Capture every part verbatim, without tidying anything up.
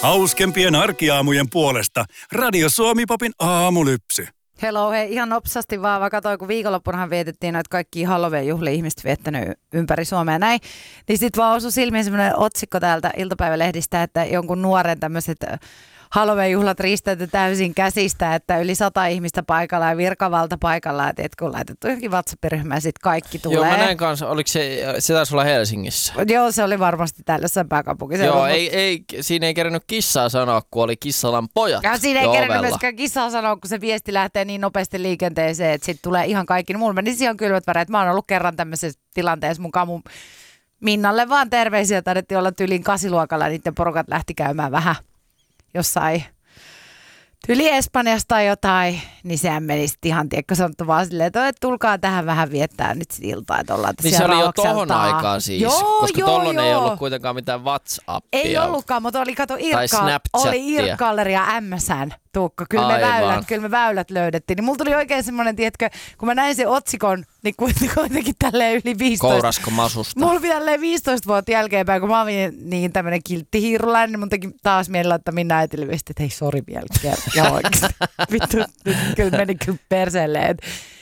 Hauskempien arkiaamujen puolesta Radio Suomi Popin aamulypsy. Hello, hei, ihan nopsasti vaan, vaan katsoin, kun viikonloppunahan vietettiin noita kaikkia Halloween-juhlia ihmiset viettänyt ympäri Suomea näin. Niin sit vaan osui silmiin semmoinen otsikko täältä iltapäivälehdistä, että jonkun nuoren tämmöiset Halloween-juhlat riistäytyi täysin käsistä, että yli sata ihmistä paikalla ja virkavalta paikalla, että et kun laitettu johonkin WhatsApp-ryhmään, sit kaikki tulee. Joo, mä näin kanssa, oliko se, se taisi olla Helsingissä? Joo, se oli varmasti täällä jossain pääkaupunkiseudulla. Joo, ei, ei, siinä ei kerännyt kissaa sanoa, kun oli Kissalan pojat. Ja siinä ei kerännyt myöskään kissaa sanoa, kun se viesti lähtee niin nopeasti liikenteeseen, että sit tulee ihan kaikki. Mulla meni ihan kylmät väreet. Mä oon ollut kerran tämmöisessä tilanteessa mukaan mun Minnalle vaan terveisiä. Taidettiin olla tyylin kasiluokalla ja niiden porukat lähti käymään vähän jossain tyli Espanjasta tai jotain, niin sehän meni sitten ihan tiekko sanottu vaan silleen, että tulkaa tähän vähän viettää nyt sit iltaa, että ollaan tässä niin se oli jo tohon aikaan siis, joo, koska joo, tollon joo. ei ollut kuitenkaan mitään WhatsAppia. Ei ollutkaan, mutta oli kato Irkka, oli Irk-galleria M S N, Tuukka, kyllä me, väylät, kyllä me väylät löydettiin. Niin mulla tuli oikein semmoinen, tiedätkö, kun mä näin sen otsikon, niin kuitenkin tälleen yli viisitoista. Kourasko masusta. Mulla oli tälleen viisitoista vuotta jälkeenpäin, kun mä olin niin tämmönen kilttihiirulainen, niin mun teki taas mielellä, että minä äitille viesti, että hei sori vielä kerran. Ja oikeasti, vittu, nyt kyllä meni kyllä perseelle.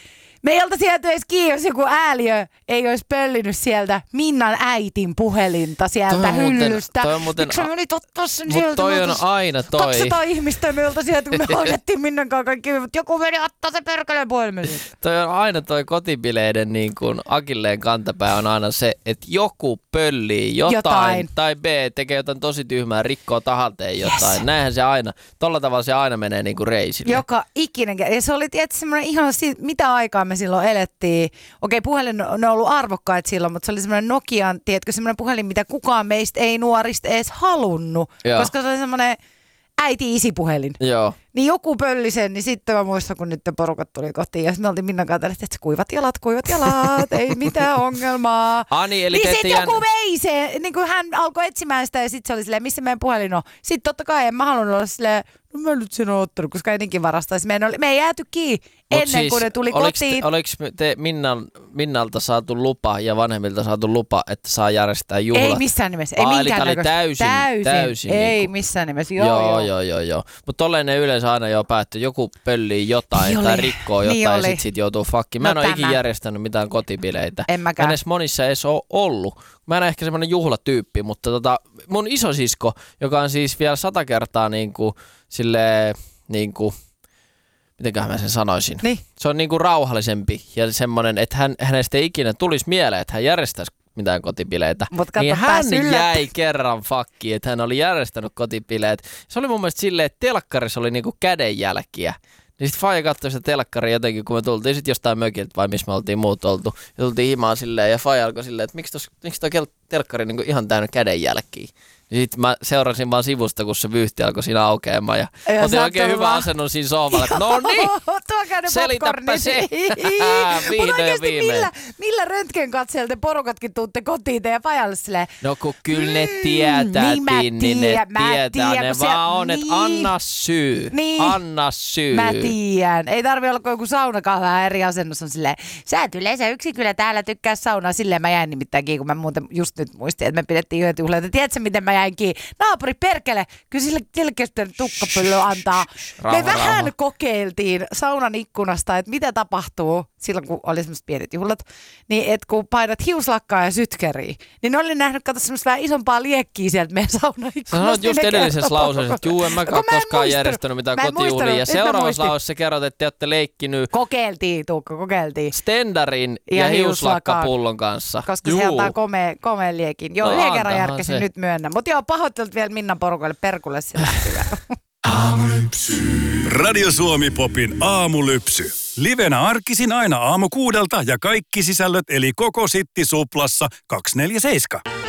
Me ei oltaisi jääty edes kiinni, jos joku ääliö ei olisi pöllinyt sieltä Minnan äitin puhelinta sieltä toi hyllystä. Toi on muuten, Miksi meni totta sen mut sieltä? toi on aina toi. kaksisataa ihmistä me oltaisiin jääty, kun me hoidettiin Minnan kanssa kaikki, mutta joku meni ottaa se perkeleen puhelimen. Toi on aina toi kotibileiden niin kuin akilleen kantapää on aina se, että joku pöllii jotain, jotain. Tai B tekee jotain tosi tyhmää, rikkoo tahalteen jotain. Yes. Näinhän se aina, tolla tavalla se aina menee niin kuin reisille. Joka ikinen. Ja se oli tietysti semmoinen ihan siitä, mitä aikaa me silloin elettiin. Okei, puhelin ne on ollut arvokkaita silloin, mutta se oli semmoinen Nokian, tiedätkö, semmoinen puhelin, mitä kukaan meistä ei nuorista edes halunnut. Joo. Koska se oli semmoinen äiti-isi-puhelin. Joo. Niin joku pölli sen, niin sitten mä muistan, kun nyt porukat tuli kotiin. Ja sitten me oltiin Minnan kanssa, että se kuivat jalat, kuivat jalat, ei mitään ongelmaa. Ani, eli niin sitten jän... joku vei se, niin kuin hän alkoi etsimään sitä ja sitten se oli silleen, missä meidän puhelin on. Sitten totta kai en mä halunnut olla silleen, no mä nyt sen oon ottanut, koska ennenkin varastaisi. Me, me ei jääty kiinni ennen siis, kuin ne tuli oliks kotiin. Te, oliko te Minnan, Minnalta saatu lupa ja vanhemmilta saatu lupa, että saa järjestää juhlat? Ei missään nimessä. Ei Aa, minkään eli täysin, täysin, täysin. Ei niin kuin... missään nimessä. Joo, joo, joo. joo, joo. joo. Mutta tolleen ne yleensä aina jo päättyy. Joku pöllii jotain niin tai rikkoo jotain niin ja sit, sit joutuu fucking. Mä en no, ole ikin järjestänyt mitään kotibileitä. En mäkään. Mä en edes monissa edes ole ollut. Mä en ole ehkä semmoinen juhlatyyppi, mutta tota, mun isosisko, joka on siis vielä sata kertaa niinku silleen niinku, mitenköhän mä sen sanoisin. Niin. Se on niinku rauhallisempi ja semmoinen, että hän, hänestä ei ikinä tulisi mieleen, että hän järjestäisi mitään kotibileitä. Niin hän jäi kerran fakkiin, että hän oli järjestänyt kotibileet. Se oli mun mielestä silleen, että telkkarissa oli niinku kädenjälkiä. Niin sit faija katsoi sitä telkkaria jotenkin, kun me tultiin sit jostain mökiltä vai missä me oltiin muut oltu. Ja tultiin himaan silleen ja faija alkoi silleen, että miksi, tos, miksi toi telkkari niinku ihan täynnä kädenjälkiä. Ja sit mä seurasin vaan sivusta, kun se vyyhti alkoi siinä aukeamaan. Ja, ja otin oikein hyvä vaan... asennon siinä sohvalla, että no niin, selitäpä se. Vihdoin ja viimein. Millä, millä röntgenkatseelta porukatkin tuutte kotiin teidän pajalle silleen? No kun kyllä ne tietää, mm, niin Tinni, ne tietää. Tiedän, ne vaan on, että niin. anna syy, niin. anna syy. Mä tiedän. Ei tarvi olla joku saunakaan vähän eri asennossa on silleen. Sä et yleensä yksin kyllä täällä tykkää saunaa. Silleen mä jäin nimittäin kiinni, kun mä muuten just nyt muistin, että me pidettiin yhdet juhlat. Tiedätkö miten mä jäin kiinni? Naapuri perkele, kyllä sille selkeästi tukkapöllö antaa. Rauha, me vähän rauha. kokeiltiin saunan ikkunasta, että mitä tapahtuu silloin, kun oli semmoiset pienet juhlat. Niin, että kun painat hiuslakkaa ja sytkäriä, niin ne oli nähnyt, kato semmoista vähän isompaa liekkiä sieltä meidän saunaikkunasta. Sä sanoit just edellisessä lauseessa, että juu, en mä ole koskaan järjestänyt mitään kotijuhlia. Ja seuraavassa lauseessa kerrot, että te olette leikkinyt. Kokeiltiin, Tuukka, kokeiltiin. Stendarin ja, ja hiuslakkapullon kanssa. Koska juu. sieltä on komea, komea liekin. Joo, no, yhden kerran järkäsin, nyt myönnän. Mutta joo, pahoittelut vielä Minnan porukalle perkulle sillä Aamulypsy. Radio Suomi Popin aamulypsy. Livenä arkisin aina aamu kuudelta ja kaikki sisällöt eli koko Sitti Suplassa kaksikymmentäneljä seitsemän.